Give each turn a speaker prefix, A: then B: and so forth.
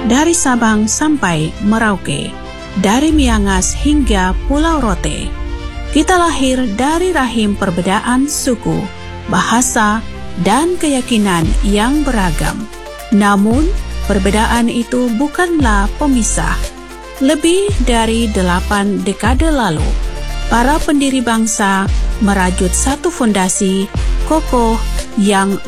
A: dari Sabang sampai Merauke, dari Miangas hingga Pulau Rote. Kita lahir dari rahim perbedaan suku, bahasa, dan keyakinan yang beragam. Namun, perbedaan itu bukanlah pemisah. Lebih dari 8 dekade lalu, para pendiri bangsa merajut satu fondasi kokoh yang